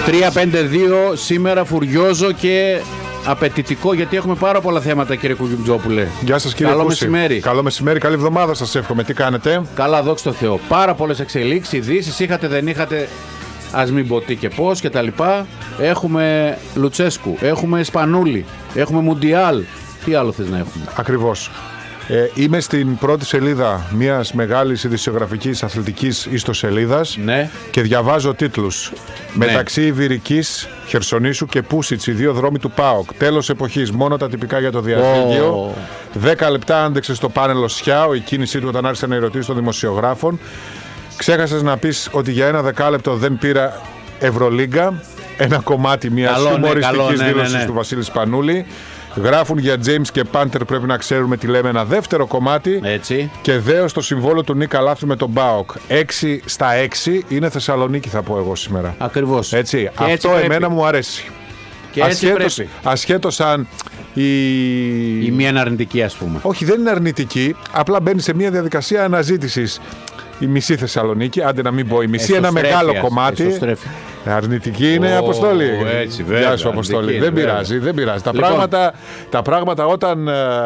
3-5-2 σήμερα, φουριόζο και απαιτητικό, γιατί έχουμε πάρα πολλά θέματα, κύριε Κουγιουμτζόπουλε. Γεια σας, κύριε Καλό Κούση. μεσημέρι. Καλό μεσημέρι, καλή εβδομάδα σας εύχομαι. Τι κάνετε? Καλά, δόξα τω Θεώ. Πάρα πολλές εξελίξεις, ειδήσεις, είχατε, δεν είχατε, ας μην πω τι και πώς και τα λοιπά. Έχουμε Λουτσέσκου, έχουμε Σπανούλη, έχουμε Μουντιάλ. Τι άλλο θες να έχουμε? Ακριβώς. Είμαι στην πρώτη σελίδα μιας μεγάλης ειδησιογραφικής αθλητικής ιστοσελίδας, Ναι. και διαβάζω τίτλους. Ναι. Μεταξύ Ιβηρικής, Χερσονήσου και Πούσιτς, οι δύο δρόμοι του ΠΑΟΚ. Τέλος εποχής, μόνο τα τυπικά για το διαζύγιο. 10 λεπτά άντεξε στο πάνελ ο Σιάο, η κίνησή του όταν άρχισε να ερωτήσει των δημοσιογράφων. Ξέχασες να πεις ότι για ένα δεκάλεπτο δεν πήρα Ευρωλίγκα. Ένα κομμάτι μιας χιουμοριστικής δήλωσης του Βασίλη Σπανούλη. Γράφουν για James και Πάντερ, πρέπει να ξέρουμε τι λέμε. Ένα δεύτερο κομμάτι. Έτσι. Και δέος στο συμβόλαιο του Νίκα Λάθου με τον ΠΑΟΚ. 6/6 είναι Θεσσαλονίκη, θα πω εγώ σήμερα. Ακριβώς. Έτσι. Και Αυτό έτσι εμένα μου αρέσει. Και έτσι πρέπει. Ασχέτως αν Η μία είναι αρνητική, ας πούμε. Όχι, δεν είναι αρνητική. Απλά μπαίνει σε μια διαδικασία αναζήτησης. Η μισή Θεσσαλονίκη, άντε να μην πω η μισή, ένα μεγάλο κομμάτι. Αρνητική είναι, Αποστόλη. Έτσι, βέβαια. Γεια σου, Αποστόλη. Δεν πειράζει, δεν πειράζει. Λοιπόν, τα πράγματα όταν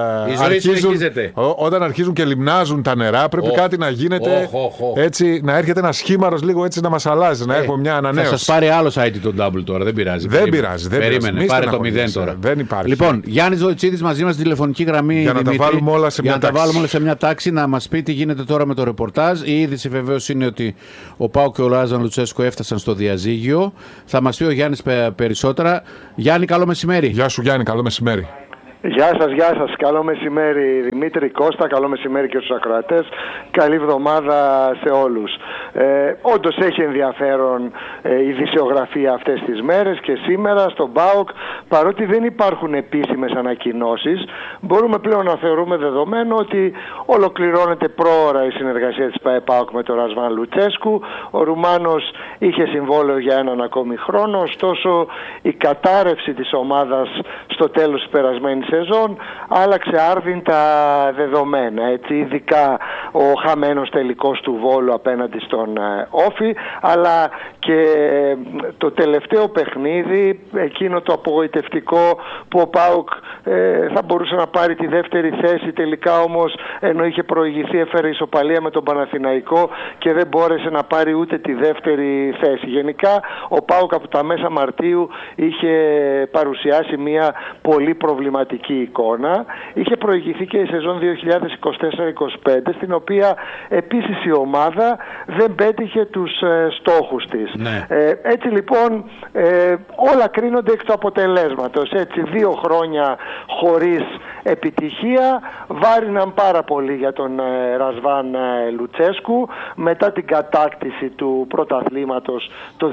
όταν αρχίζουν και λιμνάζουν τα νερά, πρέπει κάτι να γίνεται. Έτσι, να έρχεται ένα σχήμαρος λίγο έτσι να μας αλλάζει, να έχουμε μια ανανέωση. Θα σας πάρει άλλο site τον double τώρα, δεν πειράζει. Δεν πειράζει. Περίμενε, πάρε το 0 τώρα. Δεν υπάρχει. Λοιπόν, Γιάννης Βοητσίδης μαζί μας στη τηλεφωνική γραμμή. Για να τα βάλουμε όλα σε μια τάξη, να μας πει τι γίνεται τώρα με το ρεπορτάζ. Η είδηση βεβαίως είναι ότι ο ΠΑΟΚ και ο Λάζαν Λουτσέσκου έφτασαν στο διαζύγιο. Θα μας πει ο Γιάννης περισσότερα. Γιάννη, καλό μεσημέρι. Γεια σου, Γιάννη, καλό μεσημέρι. Γεια σας, καλό μεσημέρι Δημήτρη, Κώστα, καλό μεσημέρι και στους ακροατές, καλή εβδομάδα σε όλους. Όντως έχει ενδιαφέρον η ειδησιογραφία αυτές τις μέρες και σήμερα στον ΠΑΟΚ, παρότι δεν υπάρχουν επίσημες ανακοινώσεις, μπορούμε πλέον να θεωρούμε δεδομένο ότι ολοκληρώνεται πρόωρα η συνεργασία της ΠΑΟΚ με τον Ρασβάν Λουτσέσκου. Ο Ρουμάνος είχε συμβόλαιο για έναν ακόμη χρόνο, ωστόσο η κατάρρευση της ομάδας στο τέλος της περασμένης σεζόν άλλαξε άρδιν τα δεδομένα, έτσι, ειδικά ο χαμένος τελικός του Βόλου απέναντι στον Όφη, αλλά και το τελευταίο παιχνίδι, εκείνο το απογοητευτικό που ο ΠΑΟΚ θα μπορούσε να πάρει τη δεύτερη θέση, τελικά όμως ενώ είχε προηγηθεί έφερε ισοπαλία με τον Παναθηναϊκό και δεν μπόρεσε να πάρει ούτε τη δεύτερη θέση. Γενικά ο ΠΑΟΚ από τα μέσα Μαρτίου είχε παρουσιάσει μια πολύ προβληματική εικόνα. Είχε προηγηθεί και η σεζόν 2024-25, στην οποία επίσης η ομάδα δεν πέτυχε τους στόχους της. Ναι. Έτσι λοιπόν όλα κρίνονται εκ του αποτελέσματος. Έτσι 2 χρόνια χωρίς επιτυχία βάριναν πάρα πολύ για τον Ρασβάν Λουτσέσκου μετά την κατάκτηση του πρωταθλήματος το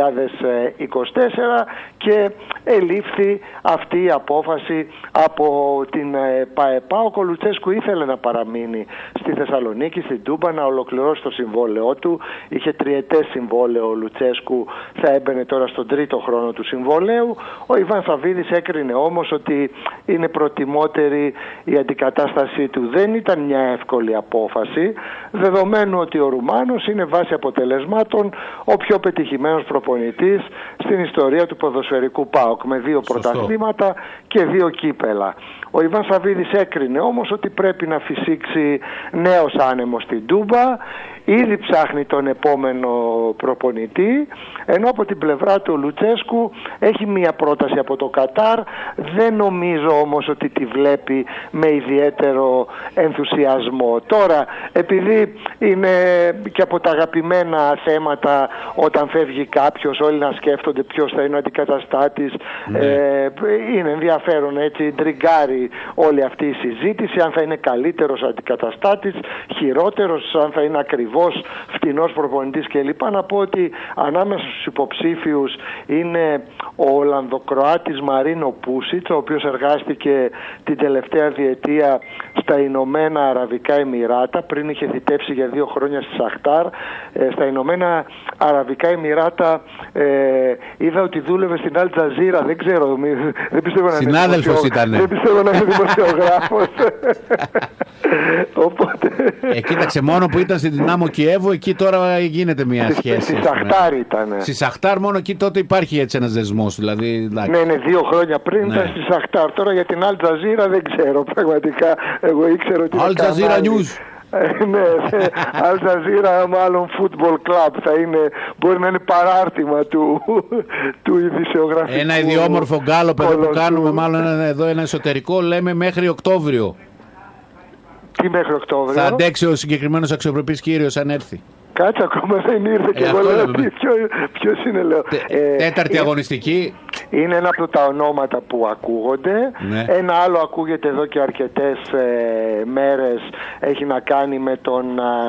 2024 και ελήφθη αυτή η απόφαση από την ΠΑΟΚ. Ο Λουτσέσκου ήθελε να παραμείνει στη Θεσσαλονίκη, στην Τούμπα, να ολοκληρώσει το συμβόλαιό του. Είχε 3ετές συμβόλαιο ο Λουτσέσκου, θα έμπαινε τώρα στον 3ο χρόνο του συμβολέου. Ο Ιβάν Σαββίδης έκρινε όμως ότι είναι προτιμότερη η αντικατάστασή του. Δεν ήταν μια εύκολη απόφαση, δεδομένου ότι ο Ρουμάνος είναι βάσει αποτελεσμάτων ο πιο πετυχημένος προπονητής στην ιστορία του ποδοσφαιρικού ΠΑΟΚ, με 2 πρωταθλήματα και 2 κύπελα. Ο Ιβάν Σαββίδης έκρινε όμως ότι πρέπει να φυσήξει νέος άνεμος στην Τούμπα. Ήδη ψάχνει τον επόμενο προπονητή, ενώ από την πλευρά του Λουτσέσκου έχει μία πρόταση από το Κατάρ. Δεν νομίζω όμως ότι τη βλέπει με ιδιαίτερο ενθουσιασμό. Τώρα, επειδή είναι και από τα αγαπημένα θέματα όταν φεύγει κάποιος όλοι να σκέφτονται ποιος θα είναι ο αντικαταστάτης, είναι ενδιαφέρον, έτσι, τριγκάρει όλη αυτή η συζήτηση, αν θα είναι καλύτερος αντικαταστάτης, χειρότερος, αν θα είναι ακριβώς φτηνός προπονητής κλπ. Να πω ότι ανάμεσα στους υποψήφιους είναι ο Ολλανδοκροάτης Μαρίνο Πούσιτς, ο οποίος εργάστηκε την τελευταία διετία στα Ηνωμένα Αραβικά Εμιράτα, πριν είχε θητεύσει για 2 χρόνια στη Σαχτάρ. Στα Ηνωμένα Αραβικά Εμιράτα είδα ότι δούλευε στην Αλ Τζαζίρα, δεν ξέρω, δεν πιστεύω να είναι δημοσιογράφος. Συνάδελφος ήταν. Δεν πιστεύω να είναι δημοσιογράφος. Οπότε... Κοίταξε, μόνο που ήταν στην Δυνάμο Κιέβου, εκεί τώρα γίνεται μια σχέση. Στη Σαχτάρ ήταν. Στη Σαχτάρ, μόνο εκεί τότε υπάρχει έτσι ένας δεσμός. Δηλαδή, ναι, 2 χρόνια πριν ήταν στη Σαχτάρ. Τώρα για την Αλ Τζαζίρα δεν ξέρω πραγματικά. Εγώ ήξερα ότι. Αλ Τζαζίρα News. Ναι, Αλ Τζαζίρα μάλλον football club θα είναι, μπορεί να είναι παράρτημα του ειδησιογραφικού. Ένα ιδιόμορφο γκάλοπ εδώ που κάνουμε, μάλλον εδώ ένα εσωτερικό, λέμε μέχρι Οκτώβριο. Τι μέχρι Οκτώβριο? Θα αντέξει ο συγκεκριμένος αξιοπρεπής κύριος αν έρθει. Κάτσε, ακόμα δεν ήρθε και εγώ λέω ποιος είναι, λέω. Τέταρτη αγωνιστική. Είναι ένα από τα ονόματα που ακούγονται. Ναι. Ένα άλλο ακούγεται εδώ και αρκετές μέρες. Έχει να κάνει με τον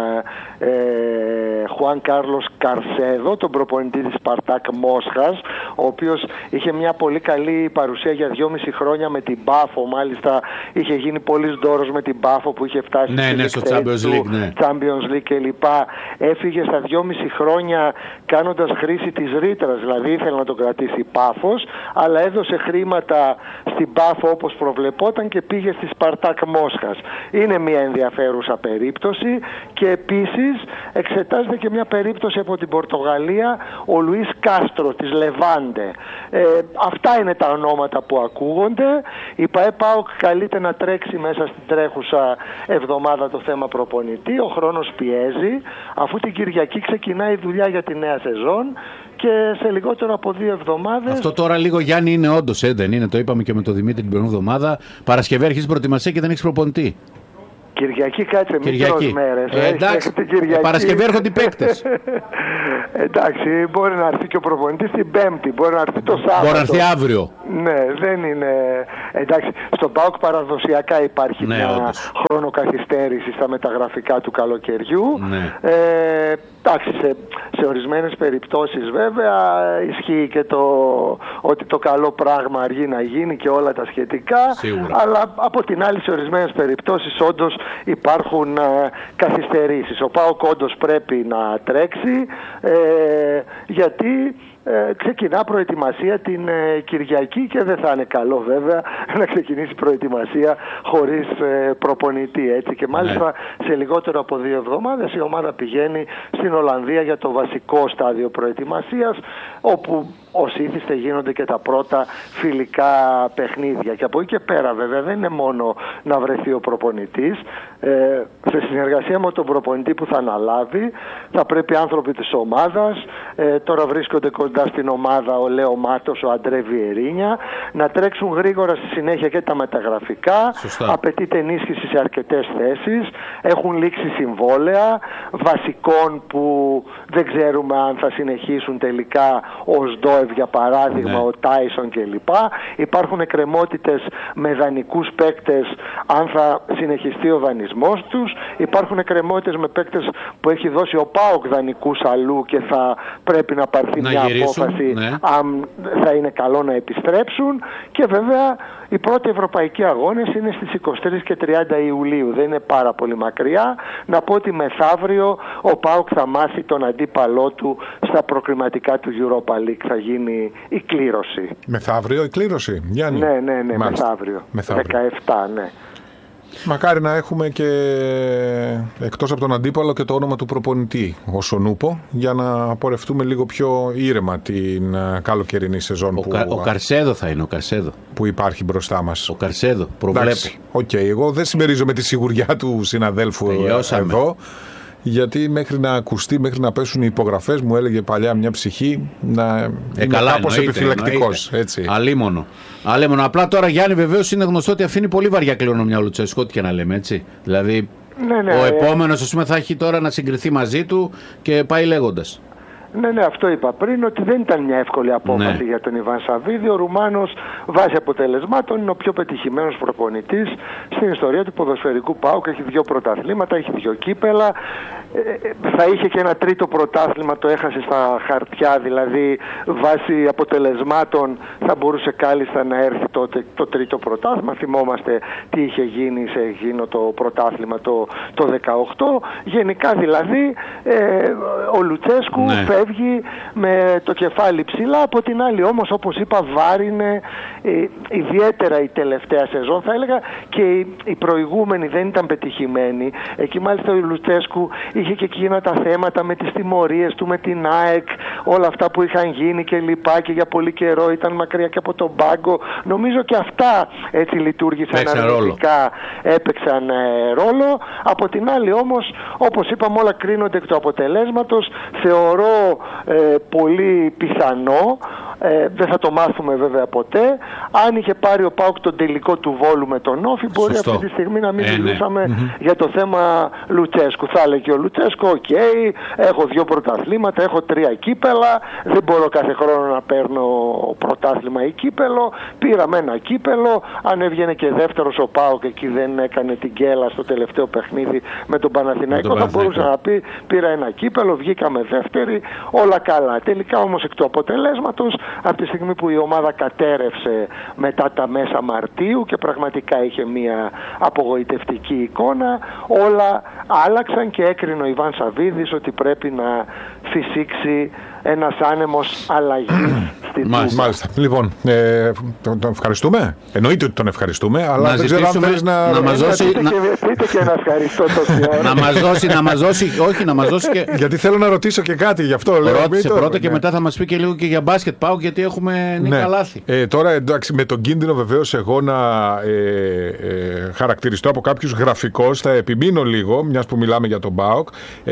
Χουάν Κάρλος Καρσέδο, τον προπονητή της Σπαρτάκ Μόσχας, ο οποίος είχε μια πολύ καλή παρουσία για 2,5 χρόνια με την Πάφο. Μάλιστα είχε γίνει πολύς δώρος με την Πάφο που είχε φτάσει στο Champions League, Champions League κλπ. Έφυγε στα 2,5 χρόνια κάνοντας χρήση της ρήτρας, δηλαδή ήθελε να το κρατήσει η Πάφος, αλλά έδωσε χρήματα στην Πάφο όπως προβλεπόταν και πήγε στη Σπαρτάκ Μόσχας. Είναι μια ενδιαφέρουσα περίπτωση και επίσης εξετάζεται και μια περίπτωση από την Πορτογαλία, ο Λουίς Κάστρο της Λεβάντε. Αυτά είναι τα ονόματα που ακούγονται. Η ΠΑΕ-ΠΑΟΚ καλείται να τρέξει μέσα στην τρέχουσα εβδομάδα το θέμα προπονητή. Ο χρόνος πιέζει, αφού την Κυριακή ξεκινάει η δουλειά για τη νέα σεζόν και σε λιγότερο από 2 εβδομάδες. Αυτό τώρα λίγο, Γιάννη, είναι όντως, δεν είναι? Το είπαμε και με τον Δημήτρη την προηγούμενη εβδομάδα. Παρασκευή αρχίζει προετοιμασία και δεν έχει προπονητή. Κυριακή, κάτσε, μην τρως μέρες. Εντάξει, Παρασκευή έρχονται οι παίκτες. Εντάξει, μπορεί να έρθει και ο προπονητής την Πέμπτη, μπορεί να έρθει το Σάββατο. Μπορεί να έρθει αύριο. Ναι, δεν είναι. Εντάξει, στον ΠΑΟΚ παραδοσιακά υπάρχει μια χρονοκαθυστέρηση στα μεταγραφικά του καλοκαιριού. Ναι. Εντάξει, σε ορισμένες περιπτώσεις βέβαια ισχύει και ότι το καλό πράγμα αργεί να γίνει και όλα τα σχετικά. Σίγουρα. Αλλά από την άλλη, σε ορισμένες περιπτώσεις όντως υπάρχουν καθυστερήσεις. Ο ΠΑΟΚ όντως πρέπει να τρέξει γιατί ξεκινά προετοιμασία την Κυριακή και δεν θα είναι καλό βέβαια να ξεκινήσει προετοιμασία χωρίς προπονητή, έτσι. Και μάλιστα σε λιγότερο από 2 εβδομάδες η ομάδα πηγαίνει στην Ολλανδία για το βασικό στάδιο προετοιμασίας, όπου ως ήθιστε γίνονται και τα πρώτα φιλικά παιχνίδια. Και από εκεί και πέρα βέβαια δεν είναι μόνο να βρεθεί ο προπονητής. Σε συνεργασία με τον προπονητή που θα αναλάβει θα πρέπει άνθρωποι της ομάδας, τώρα βρίσκονται κοντά στην ομάδα ο Λέο Μάτος, ο Αντρέ Βιερίνια, να τρέξουν γρήγορα στη συνέχεια και τα μεταγραφικά. Σωστά. Απαιτείται ενίσχυση σε αρκετές θέσεις, έχουν λήξει συμβόλαια βασικών που δεν ξέρουμε αν θα συνεχίσουν τελικά, ο Σντόεβ για παράδειγμα, ο Τάισον κλπ. Υπάρχουν εκκρεμότητες με δανεικούς παίκτες αν θα συνεχιστεί ο δανεισμός τους. Υπάρχουν εκκρεμότητες με παίκτες που έχει δώσει ο ΠΑΟΚ δανεικούς αλλού και θα πρέπει να πάρθει μια απόφαση αν θα είναι καλό να επιστρέψουν. Και βέβαια οι πρώτοι ευρωπαϊκοί αγώνες είναι στις 23 και 30 Ιουλίου, δεν είναι πάρα πολύ μακριά. Να πω ότι μεθαύριο ο ΠΑΟΚ θα μάθει τον αντίπαλό του στα προκριματικά του Europa League, θα γίνει η κλήρωση. Μεθαύριο η κλήρωση, Γιάννη? Ναι, μεθαύριο. 17, ναι. Μακάρι να έχουμε και εκτός από τον αντίπαλο και το όνομα του προπονητή όσον ούπο, για να πορευτούμε λίγο πιο ήρεμα την καλοκαιρινή σεζόν ο Καρσέδο θα είναι, ο Καρσέδο που υπάρχει μπροστά μας. Ο Καρσέδο προβλέπει. Οκ, εγώ δεν συμμερίζομαι τη σιγουριά του συναδέλφου εδώ, γιατί μέχρι να ακουστεί, μέχρι να πέσουν οι υπογραφές, μου έλεγε παλιά μια ψυχή να είναι κάπως επιφυλακτικός. Αλίμονο. Απλά τώρα, Γιάννη, βεβαίως είναι γνωστό ότι αφήνει πολύ βαριά κληρονομιά ο Λουτσέσκου, ό,τι και να λέμε, έτσι. Δηλαδή, ο επόμενος, ας πούμε, θα έχει τώρα να συγκριθεί μαζί του και πάει λέγοντας. Ναι, αυτό είπα πριν, ότι δεν ήταν μια εύκολη απόφαση για τον Ιβάν Σαββίδη. Ο Ρουμάνος βάσει αποτελεσμάτων είναι ο πιο πετυχημένος προπονητής στην ιστορία του ποδοσφαιρικού ΠΑΟΚ. Έχει 2 πρωταθλήματα, έχει 2 κύπελα. Θα είχε και ένα 3ο πρωτάθλημα, το έχασε στα χαρτιά, δηλαδή βάσει αποτελεσμάτων θα μπορούσε κάλλιστα να έρθει τότε το 3ο πρωτάθλημα. Θυμόμαστε τι είχε γίνει σε εκείνο το πρωτάθλημα το 18. Γενικά δηλαδή ο Λουτσέσκου φεύγει με το κεφάλι ψηλά. Από την άλλη όμως, όπως είπα, βάρινε ιδιαίτερα η τελευταία σεζόν, θα έλεγα, και η προηγούμενη δεν ήταν πετυχημένη. Εκεί μάλιστα ο Λουτσέσκου είχε και εκείνα τα θέματα με τις τιμωρίες του, με την ΑΕΚ, όλα αυτά που είχαν γίνει και λοιπά, και για πολύ καιρό ήταν μακριά και από τον πάγκο. Νομίζω και αυτά έτσι λειτουργήσαν αρνητικά, έπαιξαν ρόλο. Από την άλλη όμως, όπως είπαμε, όλα κρίνονται εκ του αποτελέσματος. Θεωρώ πολύ πιθανό, δεν θα το μάθουμε βέβαια ποτέ, αν είχε πάρει ο ΠΑΟΚ τον τελικό του Βόλου με τον Όφη, μπορεί αυτή τη στιγμή να μην μιλούσαμε για το θέμα Λουτσέσκου. Θα έλεγε ο Λουτσέσκου, οκ, έχω 2 πρωταθλήματα, έχω 3 κύπελα, δεν μπορώ κάθε χρόνο να παίρνω πρωτάθλημα ή κύπελο, πήραμε ένα κύπελο, αν έβγαινε και δεύτερος ο ΠΑΟΚ, εκεί δεν έκανε την κέλα στο τελευταίο παιχνίδι με τον Παναθηναϊκό, θα μπορούσε να πει πήρα ένα κύπελο, βγήκαμε δεύτεροι, όλα καλά. Τελικά όμως εκ του αποτελέσματος, από τη στιγμή που η ομάδα κατέρευσε μετά τα μέσα Μαρτίου και πραγματικά είχε μια απογοητευτική εικόνα, όλα άλλαξαν και έκρινε ο Ιβάν Σαββίδης ότι πρέπει να φυσήξει ένας άνεμος αλλαγής στην Τούμπα. Μάλιστα. Λοιπόν, τον ευχαριστούμε. Εννοείται ότι τον ευχαριστούμε, αλλά δεν ξέρω αν θέλεις να μας δώσει. Πείτε και ένα ευχαριστώ τόση ώρα. να μας δώσει, όχι να μας δώσει και. Γιατί θέλω να ρωτήσω και κάτι γι' αυτό. Ρώτησε πρώτα και μετά θα μας πει και λίγο και για μπάσκετ ΠΑΟΚ, γιατί έχουμε νίκα λάθη. Τώρα εντάξει, με τον κίνδυνο βεβαίως εγώ να χαρακτηριστώ από κάποιους γραφικώς, θα επιμείνω λίγο, μιας που μιλάμε για τον ΠΑΟΚ.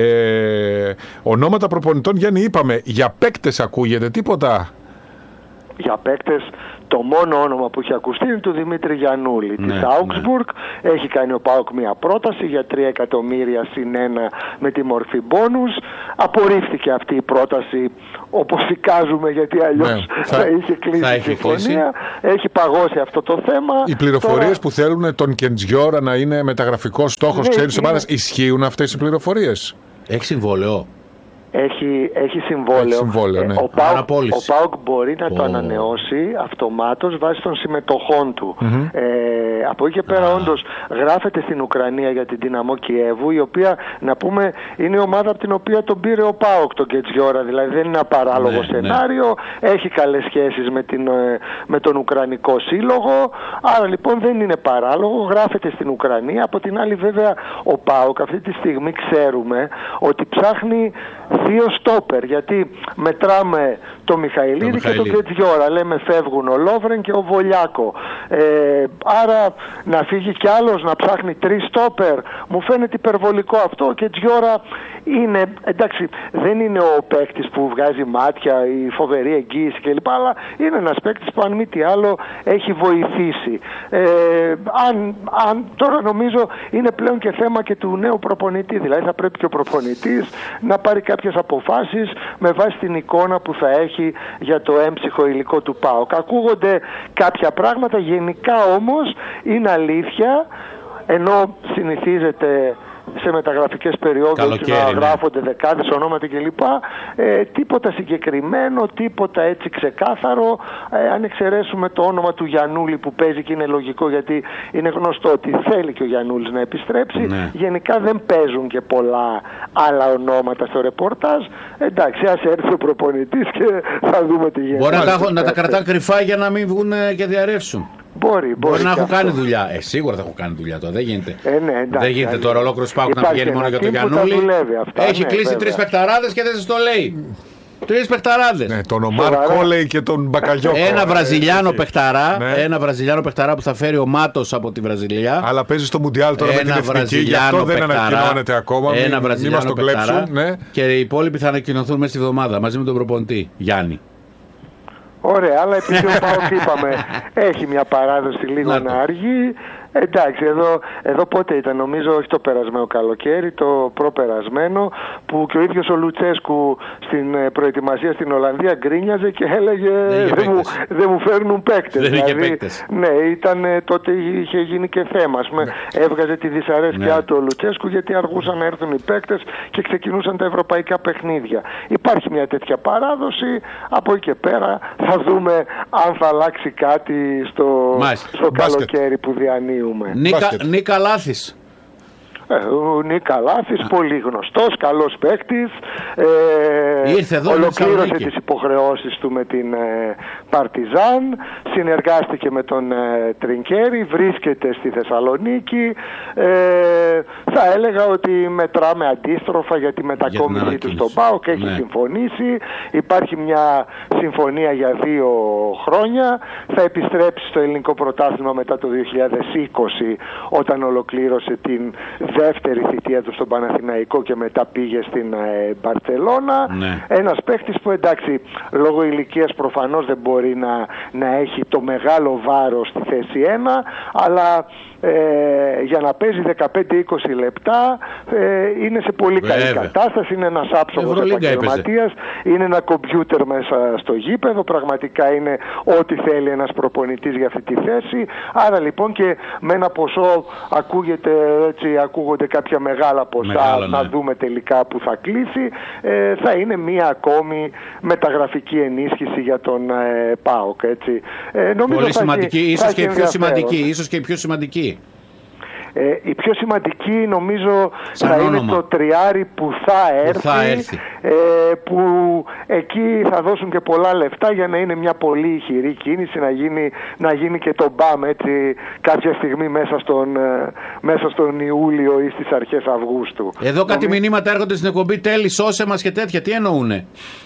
Ονόματα προπονητών, Γιάννη, είπαμε. Για παίκτες ακούγεται τίποτα? Για παίκτες, το μόνο όνομα που έχει ακουστεί είναι του Δημήτρη Γιαννούλη της Augsburg. Έχει κάνει ο ΠΑΟΚ μια πρόταση για 3 εκατομμύρια συν 1 με τη μορφή μπόνους. Απορρίφθηκε αυτή η πρόταση, όπως εικάζουμε, γιατί αλλιώς θα είχε κλείσει η συμφωνία. Έχει παγώσει αυτό το θέμα. Οι πληροφορίες που θέλουν τον Κεντζιόρα να είναι μεταγραφικός στόχος ξένης ομάδας, ισχύουν αυτές οι πληροφορίες? Έχει συμβόλαιο? Έχει συμβόλαιο. Ναι. Ο ΠΑΟΚ μπορεί να το ανανεώσει αυτομάτως βάσει των συμμετοχών του. Από εκεί και πέρα όντως γράφεται στην Ουκρανία για την Δυναμό Κιέβου, η οποία, να πούμε, είναι η ομάδα από την οποία τον πήρε ο ΠΑΟΚ τον Κετζιόρα, δηλαδή δεν είναι ένα παράλογο σενάριο, έχει καλές σχέσεις με τον Ουκρανικό σύλλογο, άρα λοιπόν δεν είναι παράλογο, γράφεται στην Ουκρανία. Από την άλλη βέβαια ο ΠΑΟΚ αυτή τη στιγμή ξέρουμε ότι ψάχνει 2 στόπερ, γιατί μετράμε το Μιχαηλίδη και τον Κετζιόρα, λέμε φεύγουν ο Λόβρεν και ο Βολιάκο, άρα να φύγει κι άλλος να ψάχνει 3 στόπερ, μου φαίνεται υπερβολικό αυτό. Ο Κετζιόρα είναι, εντάξει, δεν είναι ο παίκτης που βγάζει μάτια, η φοβερή εγγύηση κλπ, αλλά είναι ένας παίκτης που αν μη τι άλλο έχει βοηθήσει. Τώρα νομίζω είναι πλέον και θέμα και του νέου προπονητή, δηλαδή θα πρέπει και ο προπονητής να πάρει κάποιες αποφάσεις με βάση την εικόνα που θα έχει για το έμψυχο υλικό του ΠΑΟΚ. Ακούγονται κάποια πράγματα, γενικά όμως είναι αλήθεια, ενώ συνηθίζεται σε μεταγραφικές περιόδους να γράφονται δεκάδες ονόματα κλπ. Τίποτα συγκεκριμένο, τίποτα έτσι ξεκάθαρο, αν εξαιρέσουμε το όνομα του Γιαννούλη που παίζει και είναι λογικό, γιατί είναι γνωστό ότι θέλει και ο Γιαννούλης να επιστρέψει. Γενικά δεν παίζουν και πολλά άλλα ονόματα στο ρεπορτάζ. Εντάξει, ας έρθει ο προπονητής και θα δούμε τι γίνεται. Μπορεί να τα κρατά κρυφά για να μην βγουν και διαρρεύσουν. Μπορεί να έχω κάνει δουλειά. Σίγουρα θα έχω κάνει δουλειά τώρα. Δεν γίνεται. Δεν γίνεται τώρα ολόκληρο ΠΑΟΚ να πηγαίνει μόνο για τον Γιαννούλη. Έχει κλείσει 3 παιχταράδες και δεν σας το λέει. 3 παιχταράδες. Ναι, τον Ομάρ Κόλεϊ και τον Μπακαγιόκο. Ένα βραζιλιάνο παιχταρά που θα φέρει ο Μάτος από τη Βραζιλία. Αλλά παίζει στο Μουντιάλ τώρα με την εθνική, γι' αυτό δεν ανακοινώνεται ακόμα. Ένα βραζιλιάνο παιχταρά. Και οι υπόλοιποι θα ανακοινωθούν μέσα στη εβδομάδα μαζί με τον προπονητή Γιάννη. Ωραία, αλλά επειδή ο ΠΑΟΚ είπαμε έχει μια παράδοση λίγο να αργεί. Εντάξει, εδώ πότε ήταν, νομίζω όχι το περασμένο καλοκαίρι, το προπερασμένο, που και ο ίδιος ο Λουτσέσκου στην προετοιμασία στην Ολλανδία γκρίνιαζε και έλεγε δεν μου φέρνουν παίκτες. Δηλαδή, ναι, τότε είχε γίνει και θέμα. Έβγαζε τη δυσαρέσκειά του ο Λουτσέσκου γιατί αργούσαν να έρθουν οι παίκτες και ξεκινούσαν τα ευρωπαϊκά παιχνίδια. Υπάρχει μια τέτοια παράδοση, από εκεί και πέρα θα δούμε αν θα αλλάξει κάτι στο καλοκαίρι που διανύει. Νίκα Λάθης. Ο Νίκα Λάθης, πολύ γνωστός, καλός παίκτης. Ήρθε εδώ, ολοκλήρωσε τις υποχρεώσεις του με την Παρτιζάν, συνεργάστηκε με τον Τρινκέρι, βρίσκεται στη Θεσσαλονίκη. Θα έλεγα ότι μετράμε αντίστροφα για τη μετακόμιση του στον ΠΑΟΚ, έχει συμφωνήσει. Υπάρχει μια συμφωνία για 2 χρόνια. Θα επιστρέψει στο ελληνικό πρωτάθλημα μετά το 2020, όταν ολοκλήρωσε την δεύτερη θητεία του στον Παναθηναϊκό και μετά πήγε στην Μπαρτσελώνα. Ένας παίχτης που, εντάξει, λόγω ηλικίας προφανώς δεν μπορεί να έχει το μεγάλο βάρος στη θέση 1, αλλά για να παίζει 15-20 λεπτά είναι σε πολύ καλή κατάσταση. Είναι ένας άψογος επαγγελματίας, είναι ένα κομπιούτερ μέσα στο γήπεδο, πραγματικά είναι ό,τι θέλει ένας προπονητής για αυτή τη θέση. Άρα λοιπόν και με ένα ποσό ακούγονται κάποια μεγάλα ποσά, να δούμε τελικά που θα κλείσει, θα είναι μία ακόμη μεταγραφική ενίσχυση για τον ΠΑΟΚ, έτσι. Πολύ σημαντική, ίσως και η πιο σημαντική, ίσως και η πιο σημαντική. Η πιο σημαντική νομίζω θα είναι το τριάρι που θα έρθει, που εκεί θα δώσουν και πολλά λεφτά για να είναι μια πολύ ηχηρή κίνηση, να γίνει και το μπαμ, έτσι, κάποια στιγμή μέσα στον Ιούλιο ή στις αρχές Αυγούστου. Εδώ κάτι μηνύματα έρχονται στην εκπομπή, τέλει, σώσε μας και τέτοια, τι εννοούνε?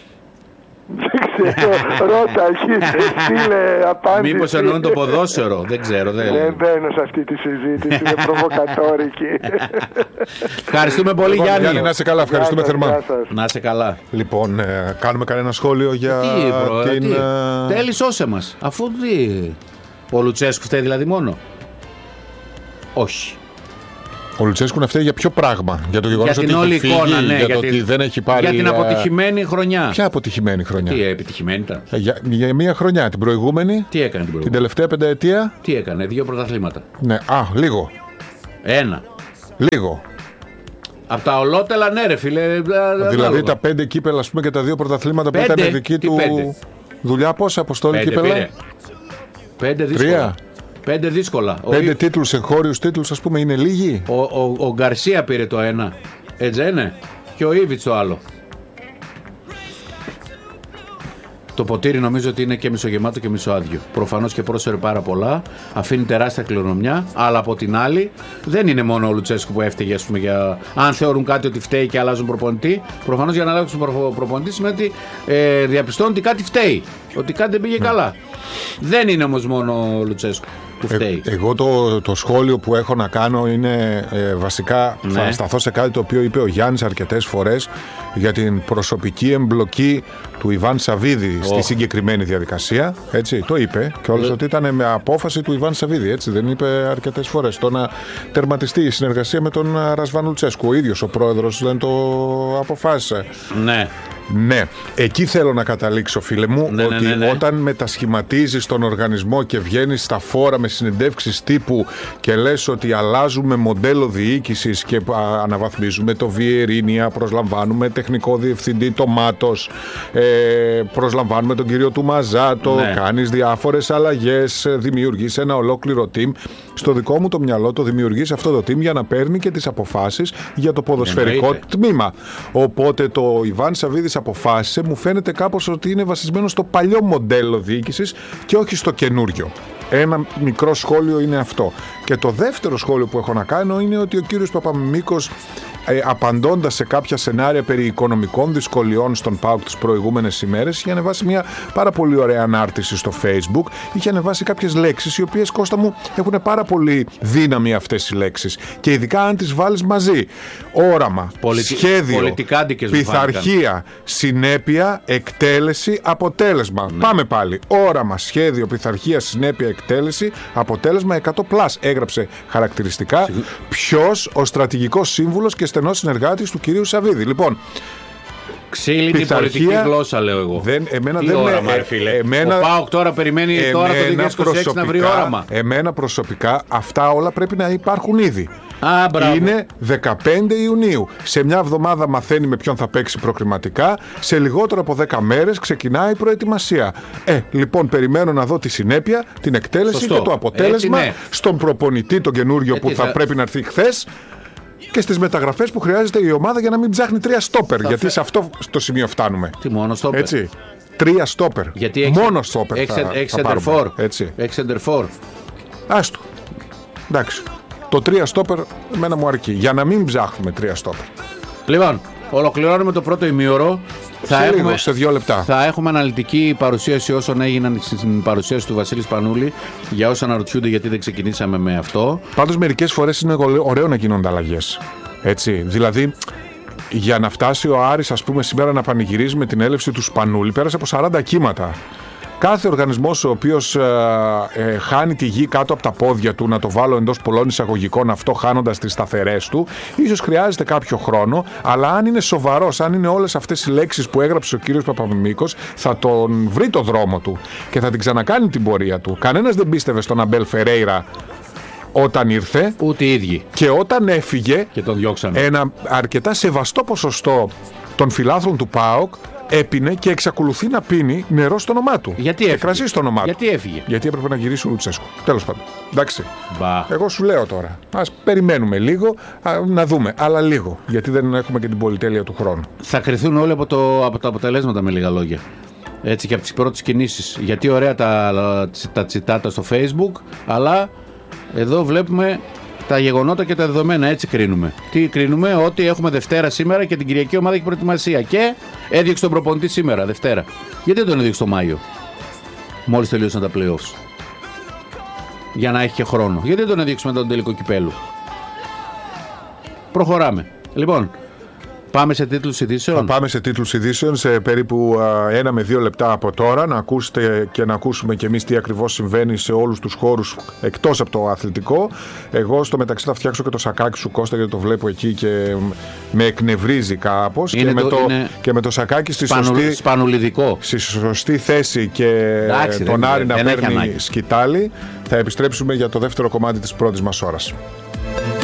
Δεν ξέρω, ρώτα, στείλε απάντηση. Μήπως εννοούν το ποδόσφαιρο, δεν ξέρω. Δεν μπαίνω σε αυτή τη συζήτηση, είναι προβοκατόρικη. Ευχαριστούμε πολύ, Γιάννη. Να είσαι καλά, ευχαριστούμε θερμά. Να είσαι καλά. Λοιπόν, κάνουμε κανένα σχόλιο για την... Τέλει, σώσε μας. Αφού ο Λουτσέσκου φταίει δηλαδή μόνο? Όχι. Ο Λουτσέσκου να φταίει για ποιο πράγμα? Για το γεγονός ότι όλη έχει εικόνα, φύγει, για το ότι δεν έχει πάρει... Για την αποτυχημένη χρονιά. Ποια αποτυχημένη χρονιά? Τι επιτυχημένη ήταν? Για μία χρονιά. Την προηγούμενη. Τι έκανε την τελευταία πενταετία? Τι έκανε? 2 πρωταθλήματα. Ναι, λίγο. 1. Λίγο. Από τα ολότελα, ναι, ρε φίλε. Δηλαδή τα 5 κύπελα, ας πούμε, και τα 2 πρωταθλήματα που ήταν δική του δουλειά. Πόσα, Αποστόλη, κύπελα? 5 δύσκολα. 5 δύσκολα. 5 τίτλους, εγχώριους τίτλους, ας πούμε, είναι λίγοι. Ο Γκαρσία πήρε το 1. Έτσι είναι. Και ο Ήβιτς το άλλο. Το ποτήρι νομίζω ότι είναι και μισογεμάτο και μισοάδιο. Προφανώς και πρόσφερε πάρα πολλά. Αφήνει τεράστια κληρονομιά. Αλλά από την άλλη, δεν είναι μόνο ο Λουτσέσκου που έφταιγε, ας πούμε, για... Αν θεωρούν κάτι ότι φταίει και αλλάζουν προπονητή, προφανώς για να αλλάξουν προπονητή σημαίνει ότι διαπιστώνουν ότι κάτι φταίει. Ότι κάτι δεν πήγε καλά. Δεν είναι όμως μόνο ο Λουτσέσκου που φταίει. Εγώ το σχόλιο που έχω να κάνω είναι βασικά θα σταθώ σε κάτι το οποίο είπε ο Γιάννης αρκετές φορές για την προσωπική εμπλοκή του Ιβάν Σαββίδη στη συγκεκριμένη διαδικασία. Έτσι, το είπε και όλες ότι ήταν με απόφαση του Ιβάν Σαββίδη. Έτσι, δεν είπε αρκετές φορές? Το να τερματιστεί η συνεργασία με τον Ρασβάν Λουτσέσκου. Ο ίδιος ο πρόεδρος δεν το αποφάσισε. Ναι, εκεί θέλω να καταλήξω, φίλε μου, ότι όταν μετασχηματίζεις τον οργανισμό και βγαίνεις στα φόρα με συνεντεύξεις τύπου και λες ότι αλλάζουμε μοντέλο διοίκησης και αναβαθμίζουμε το Βιερίνια, προσλαμβάνουμε τεχνικό διευθυντή το Μάτος, προσλαμβάνουμε τον κύριο του Μαζάτο, κάνεις διάφορες αλλαγές, δημιουργείς ένα ολόκληρο team. Στο δικό μου το μυαλό το δημιουργείς αυτό το team για να παίρνει και τις αποφάσεις για το ποδοσφαιρικό τμήμα. Οπότε το Ιβάν Σαββίδης αποφάσισε, μου φαίνεται κάπως ότι είναι βασισμένο στο παλιό μοντέλο διοίκησης και όχι στο καινούριο. Ένα μικρό σχόλιο είναι αυτό. Και το δεύτερο σχόλιο που έχω να κάνω είναι ότι ο κύριος Παπαμιμίκος, απαντώντας σε κάποια σενάρια περί οικονομικών δυσκολιών στον ΠΑΟΚ τις προηγούμενες ημέρες, είχε ανεβάσει μια πάρα πολύ ωραία ανάρτηση στο Facebook. Είχε ανεβάσει κάποιες λέξεις οι οποίες, Κώστα μου, έχουν πάρα πολύ δύναμη αυτές οι λέξεις. Και ειδικά αν τις βάλεις μαζί. Όραμα, σχέδιο, πειθαρχία, συνέπεια, εκτέλεση, αποτέλεσμα. Πάμε πάλι. Όραμα, σχέδιο, πειθαρχία, συνέπεια, εκτέλεση, αποτέλεσμα 100+. Έγραψε χαρακτηριστικά ποιος ο στρατηγικός σύμβουλος και στενός συνεργάτης του κυρίου Σαββίδη. Λοιπόν, ξύλινη πολιτική γλώσσα, λέω εγώ. Εμένα τι δεν όραμα, φίλε. Ο ΠΑΟΚ τώρα περιμένει τώρα το 2026 να βρει όραμα. Εμένα προσωπικά αυτά όλα πρέπει να υπάρχουν ήδη. Είναι 15 Ιουνίου. Σε μια εβδομάδα μαθαίνει με ποιον θα παίξει προκριματικά. Σε λιγότερο από 10 μέρες ξεκινάει η προετοιμασία. Λοιπόν, περιμένω να δω τη συνέπεια, την εκτέλεση και το αποτέλεσμα στον προπονητή τον καινούριο που θα πρέπει να έρθει χθες. και στις μεταγραφές που χρειάζεται η ομάδα για να μην ψάχνει 3 στόπερ. Γιατί σε αυτό το σημείο φτάνουμε. Τι μόνο στόπερ. Έτσι. 3 στόπερ. Μόνο στόπερ. Έχει σεντερφόρ. Άστο. Εντάξει. Το 3 στόπερ εμένα μου αρκεί. Για να μην ψάχνουμε 3 στόπερ. Λοιπόν, ολοκληρώνουμε το πρώτο ημίωρο. Σε 2 λεπτά. Θα έχουμε αναλυτική παρουσίαση όσων έγιναν στην παρουσίαση του Βασίλη Σπανούλη. Για όσοι αναρωτιούνται γιατί δεν ξεκινήσαμε με αυτό. Πάντως μερικές φορές είναι ωραίο να γίνονται αλλαγές. Έτσι. Δηλαδή, για να φτάσει ο Άρης, ας πούμε, σήμερα να πανηγυρίζει με την έλευση του Σπανούλη, πέρασε από 40 κύματα. Κάθε οργανισμός ο οποίος χάνει τη γη κάτω από τα πόδια του, να το βάλω εντός πολλών εισαγωγικών, αυτό χάνοντας τις σταθερές του, ίσως χρειάζεται κάποιο χρόνο, αλλά αν είναι σοβαρός, αν είναι όλες αυτές οι λέξεις που έγραψε ο κύριος Παπαμιμίκος, θα τον βρει το δρόμο του και θα την ξανακάνει την πορεία του. Κανένας δεν πίστευε στον Αμπέλ Φερέιρα όταν ήρθε. Ούτε οι ίδιοι. Και όταν έφυγε, και τον διώξανε. Ένα αρκετά σεβαστό ποσοστό των φιλάθλων του ΠΑΟΚ έπινε και εξακολουθεί να πίνει νερό στο όνομά του. Γιατί έφυγε. Κρασί στο όνομά του. Γιατί έφυγε. Γιατί έπρεπε να γυρίσει ο Λουτσέσκου. Τέλος πάντων. Εντάξει. Μπα. Εγώ σου λέω τώρα. Ας περιμένουμε λίγο να δούμε. Αλλά λίγο. Γιατί δεν έχουμε και την πολυτέλεια του χρόνου. Θα κρυθούν όλοι από τα αποτελέσματα, με λίγα λόγια. Έτσι, και από τις πρώτες κινήσεις. Γιατί ωραία τα τσιτάτα στο Facebook, αλλά εδώ βλέπουμε τα γεγονότα και τα δεδομένα. Έτσι κρίνουμε. Τι κρίνουμε? Ότι έχουμε Δευτέρα σήμερα και την Κυριακή ομάδα έχει προετοιμασία. Και έδιωξε τον προπονητή σήμερα, Δευτέρα. Γιατί δεν τον έδιωξε το Μάιο, μόλις τελείωσαν τα playoffs? Για να έχει και χρόνο. Γιατί δεν τον έδιωξε μετά τον τελικό κυπέλου? Προχωράμε. Λοιπόν, πάμε σε τίτλους ειδήσεων. Θα πάμε σε τίτλους ειδήσεων σε περίπου 1 με 2 λεπτά από τώρα. Να ακούσετε και να ακούσουμε κι εμείς τι ακριβώς συμβαίνει σε όλους τους χώρους εκτός από το αθλητικό. Εγώ στο μεταξύ θα φτιάξω και το σακάκι σου, Κώστα, γιατί το βλέπω εκεί και με εκνευρίζει κάπως. Και με το σακάκι στη σωστή θέση και τον Άρη να παίρνει σκητάλι. Θα επιστρέψουμε για το δεύτερο κομμάτι της πρώτης μας ώρας.